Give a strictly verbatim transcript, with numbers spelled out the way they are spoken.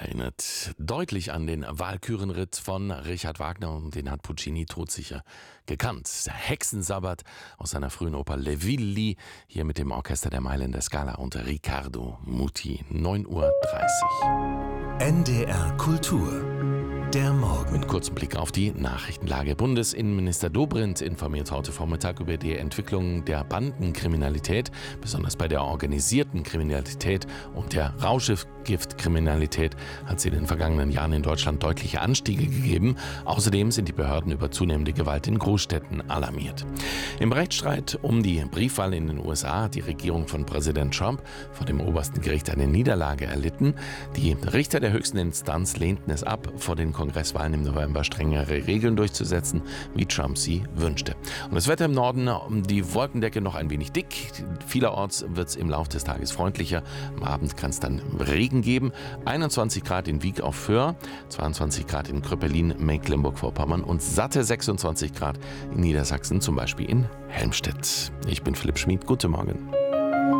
Erinnert deutlich an den Walkürenritt von Richard Wagner und den hat Puccini todsicher gekannt. Der Hexensabbat aus seiner frühen Oper Le Villi, hier mit dem Orchester der Mailänder Scala unter Riccardo Muti. neun Uhr dreißig. N D R Kultur. Der Morgen. Mit kurzem Blick auf die Nachrichtenlage. Bundesinnenminister Dobrindt informiert heute Vormittag über die Entwicklung der Bandenkriminalität, besonders bei der organisierten Kriminalität und der Rauschgiftkriminalität hat es in den vergangenen Jahren in Deutschland deutliche Anstiege gegeben. Außerdem sind die Behörden über zunehmende Gewalt in Großstädten alarmiert. Im Rechtsstreit um die Briefwahl in den U S A hat die Regierung von Präsident Trump vor dem obersten Gericht eine Niederlage erlitten. Die Richter der höchsten Instanz lehnten es ab, vor den Kongresswahlen im November strengere Regeln durchzusetzen, wie Trump sie wünschte. Und das Wetter im Norden, die Wolkendecke noch ein wenig dick. Vielerorts wird es im Laufe des Tages freundlicher. Am Abend kann es dann Regen geben. einundzwanzig Grad in Wieg auf Föhr, zweiundzwanzig Grad in Kröpelin, Mecklenburg-Vorpommern und satte sechsundzwanzig Grad in Niedersachsen, zum Beispiel in Helmstedt. Ich bin Philipp Schmid. Guten Morgen.